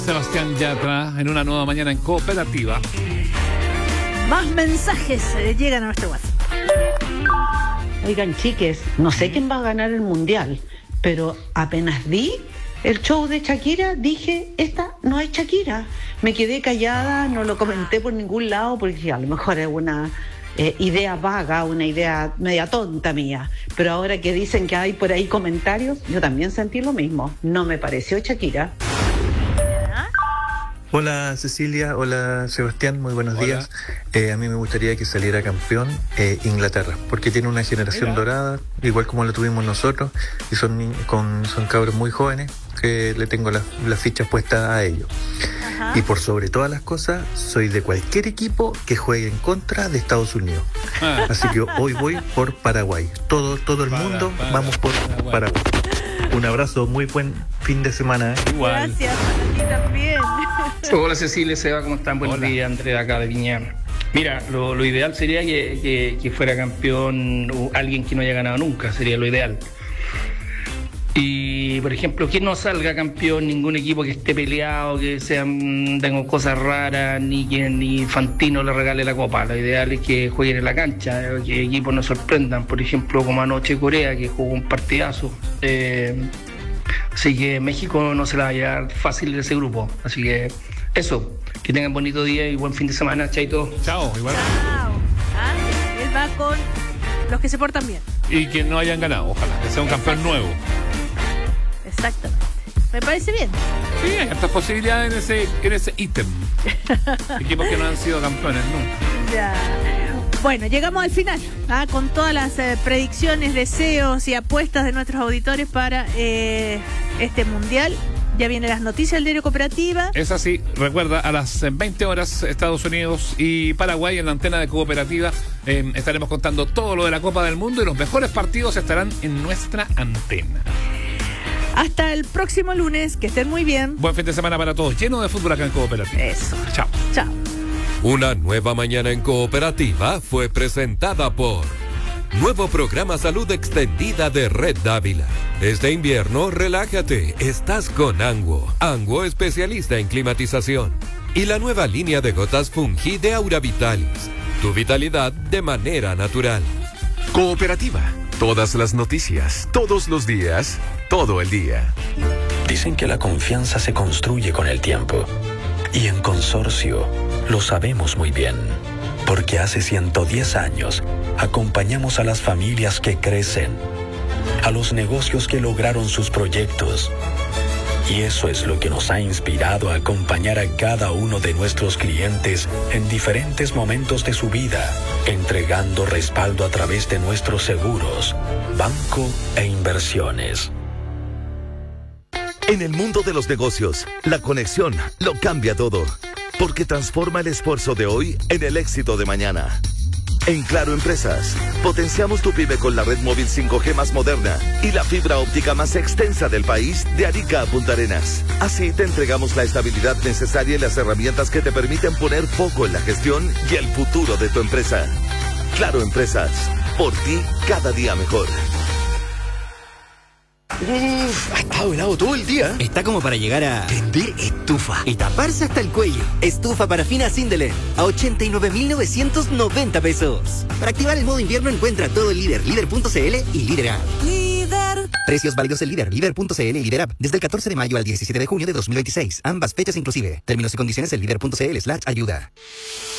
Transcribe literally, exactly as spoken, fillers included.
Sebastián Yatra en una nueva mañana en Cooperativa. Más mensajes eh, llegan a nuestro WhatsApp. Oigan, chiques, no sé quién va a ganar el mundial, pero apenas vi el show de Shakira, dije, esta no es Shakira. Me quedé callada, no lo comenté por ningún lado, porque a lo mejor es una eh, idea vaga, una idea media tonta mía. Pero ahora que dicen que hay por ahí comentarios, yo también sentí lo mismo. No me pareció Shakira. Hola Cecilia, hola Sebastián, muy buenos Hola. días. Eh, a mí me gustaría que saliera campeón eh, Inglaterra, porque tiene una generación Mira. dorada, igual como la tuvimos nosotros, y son, ni- con, son cabros muy jóvenes que le tengo las las fichas puestas a ellos. Ajá. Y por sobre todas las cosas, soy de cualquier equipo que juegue en contra de Estados Unidos. Ah, Así que hoy voy por Paraguay. Todo, todo el Para, mundo para, vamos por Paraguay. Paraguay. Un abrazo, muy buen fin de semana. ¿eh? igual. Gracias, a ti también. Hola Cecilia, Seba, ¿cómo están? Buenos Hola. días, Andrés, acá de Viña. Mira, lo, lo ideal sería que, que- que fuera campeón uh, alguien que no haya ganado nunca, sería lo ideal. Y, por ejemplo, que no salga campeón ningún equipo que esté peleado, que sean, tengan cosas raras, ni que ni Fantino le regale la copa. Lo ideal es que jueguen en la cancha, eh, que equipos nos sorprendan. Por ejemplo, como anoche Corea, que jugó un partidazo. Eh, así que México no se la va a llevar fácil de ese grupo. Así que eso, que tengan bonito día y buen fin de semana. Chaito. Chao, igual. Chao. Ah, él va con los que se portan bien. Y que no hayan ganado, ojalá, que sea un campeón nuevo. Exactamente. Me parece bien. Sí, hay hartas posibilidades en ese, en ese ítem. Equipos que no han sido campeones nunca. Ya. Bueno, llegamos al final, ¿ah? Con todas las eh, predicciones, deseos y apuestas de nuestros auditores para eh, este mundial. Ya vienen las noticias del diario Cooperativa. Es así, recuerda, a las veinte horas Estados Unidos y Paraguay en la antena de Cooperativa eh, estaremos contando todo lo de la Copa del Mundo y los mejores partidos estarán en nuestra antena. Hasta el próximo lunes, que estén muy bien. Buen fin de semana para todos, lleno de fútbol acá en Cooperativa. Eso. Chao. Chao. Una nueva mañana en Cooperativa fue presentada por Nuevo programa Salud Extendida de Red Dávila. Este invierno, relájate, estás con Anguo. Anguo, especialista en climatización. Y la nueva línea de gotas Fungi de Aura Vitalis. Tu vitalidad de manera natural. Cooperativa. Todas las noticias, todos los días, todo el día. Dicen que la confianza se construye con el tiempo. Y en Consorcio lo sabemos muy bien. Porque hace ciento diez años acompañamos a las familias que crecen, a los negocios que lograron sus proyectos. Y eso es lo que nos ha inspirado a acompañar a cada uno de nuestros clientes en diferentes momentos de su vida, entregando respaldo a través de nuestros seguros, banco e inversiones. En el mundo de los negocios, la conexión lo cambia todo, porque transforma el esfuerzo de hoy en el éxito de mañana. En Claro Empresas, potenciamos tu pyme con la red móvil cinco G más moderna y la fibra óptica más extensa del país de Arica a Punta Arenas. Así te entregamos la estabilidad necesaria y las herramientas que te permiten poner foco en la gestión y el futuro de tu empresa. Claro Empresas, por ti cada día mejor. Uf, ha estado helado todo el día. Está como para llegar a Prender estufa. y taparse hasta el cuello. Estufa parafina Sindelen a ochenta y nueve mil novecientos noventa pesos. Para activar el modo invierno encuentra todo en líder, líder punto cl y líder app. Líder. Precios válidos en líder, líder punto cl y líder app desde el catorce de mayo al diecisiete de junio de dos mil veintiséis. Ambas fechas inclusive. Términos y condiciones en líder punto cl slash ayuda.